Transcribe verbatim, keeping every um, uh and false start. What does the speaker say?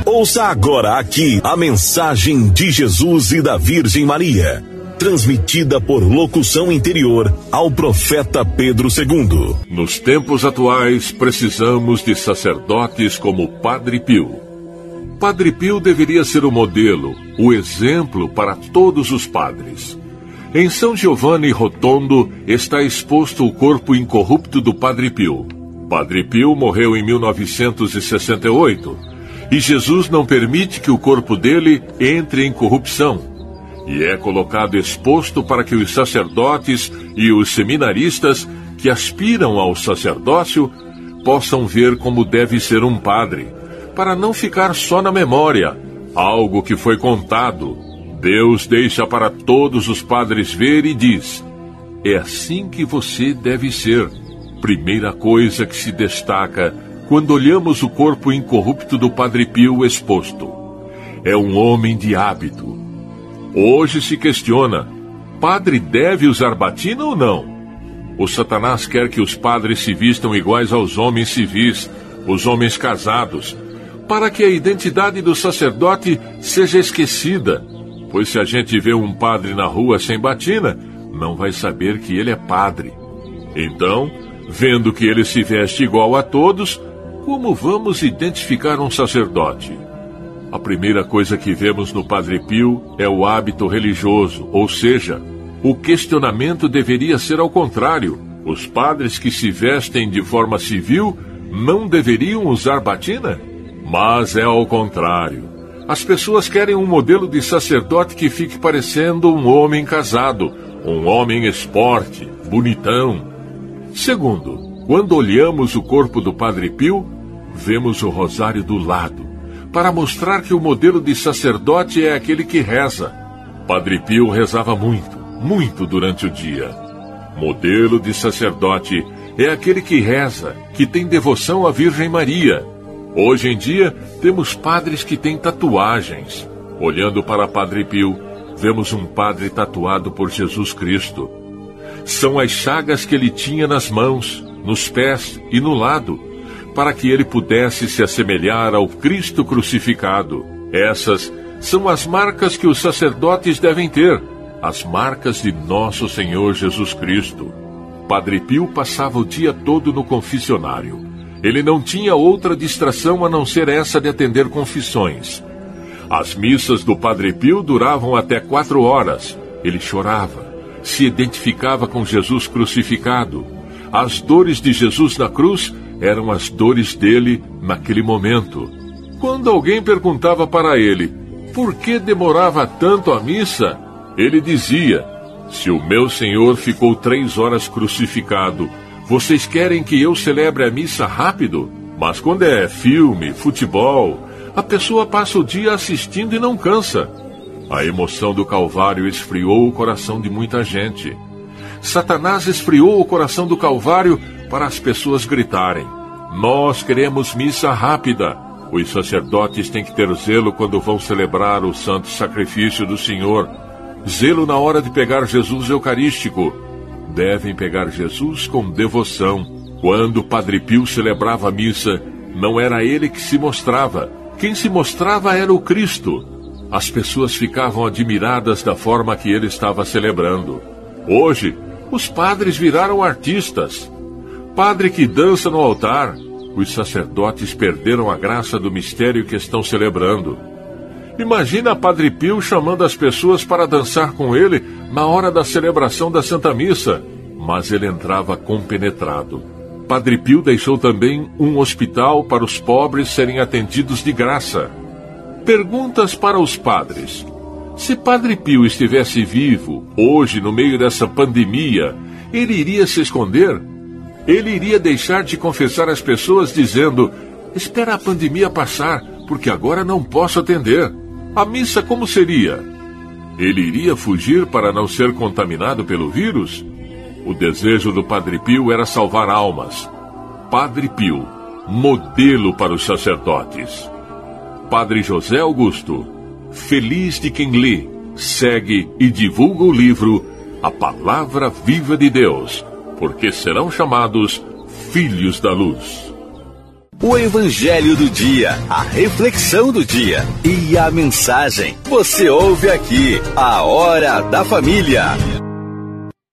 Ouça agora aqui a mensagem de Jesus e da Virgem Maria, transmitida por locução interior ao profeta Pedro segundo. Nos tempos atuais, precisamos de sacerdotes como Padre Pio. Padre Pio deveria ser o modelo, o exemplo para todos os padres. Em São Giovanni Rotondo está exposto o corpo incorrupto do Padre Pio. Padre Pio morreu em mil novecentos e sessenta e oito, e Jesus não permite que o corpo dele entre em corrupção, e é colocado exposto para que os sacerdotes e os seminaristas que aspiram ao sacerdócio possam ver como deve ser um padre, para não ficar só na memória, algo que foi contado. Deus deixa para todos os padres ver e diz: é assim que você deve ser. Primeira coisa que se destaca quando olhamos o corpo incorrupto do Padre Pio exposto: é um homem de hábito. Hoje se questiona: padre deve usar batina ou não? O Satanás quer que os padres se vistam iguais aos homens civis, os homens casados, para que a identidade do sacerdote seja esquecida. Pois se a gente vê um padre na rua sem batina, não vai saber que ele é padre. Então, vendo que ele se veste igual a todos, como vamos identificar um sacerdote? A primeira coisa que vemos no Padre Pio é o hábito religioso, ou seja, o questionamento deveria ser ao contrário. Os padres que se vestem de forma civil não deveriam usar batina? Mas é ao contrário. As pessoas querem um modelo de sacerdote que fique parecendo um homem casado, um homem esporte, bonitão. Segundo, quando olhamos o corpo do Padre Pio, vemos o rosário do lado, para mostrar que o modelo de sacerdote é aquele que reza. Padre Pio rezava muito, muito durante o dia. Modelo de sacerdote é aquele que reza, que tem devoção à Virgem Maria. Hoje em dia, temos padres que têm tatuagens. Olhando para Padre Pio, vemos um padre tatuado por Jesus Cristo. São as chagas que ele tinha nas mãos, nos pés e no lado, para que ele pudesse se assemelhar ao Cristo crucificado. Essas são as marcas que os sacerdotes devem ter, as marcas de nosso Senhor Jesus Cristo. Padre Pio passava o dia todo no confessionário. Ele não tinha outra distração a não ser essa de atender confissões. As missas do Padre Pio duravam até quatro horas. Ele chorava, se identificava com Jesus crucificado. As dores de Jesus na cruz eram as dores dele naquele momento. Quando alguém perguntava para ele por que demorava tanto a missa, ele dizia: se o meu Senhor ficou três horas crucificado, vocês querem que eu celebre a missa rápido? Mas quando é filme, futebol, a pessoa passa o dia assistindo e não cansa. A emoção do Calvário esfriou o coração de muita gente. Satanás esfriou o coração do Calvário para as pessoas gritarem: nós queremos missa rápida. Os sacerdotes têm que ter zelo quando vão celebrar o santo sacrifício do Senhor. Zelo na hora de pegar Jesus Eucarístico. Devem pegar Jesus com devoção. Quando Padre Pio celebrava a missa, não era ele que se mostrava. Quem se mostrava era o Cristo. As pessoas ficavam admiradas da forma que ele estava celebrando. Hoje, os padres viraram artistas. Padre que dança no altar. Os sacerdotes perderam a graça do mistério que estão celebrando. Imagina Padre Pio chamando as pessoas para dançar com ele na hora da celebração da Santa Missa. Mas ele entrava compenetrado. Padre Pio deixou também um hospital para os pobres serem atendidos de graça. Perguntas para os padres. Se Padre Pio estivesse vivo, hoje, no meio dessa pandemia, ele iria se esconder? Ele iria deixar de confessar às pessoas dizendo: espera a pandemia passar, porque agora não posso atender. A missa como seria? Ele iria fugir para não ser contaminado pelo vírus? O desejo do Padre Pio era salvar almas. Padre Pio, modelo para os sacerdotes. Padre José Augusto, feliz de quem lê, segue e divulga o livro A Palavra Viva de Deus, porque serão chamados Filhos da Luz. O Evangelho do dia, a reflexão do dia e a mensagem. Você ouve aqui, a Hora da Família.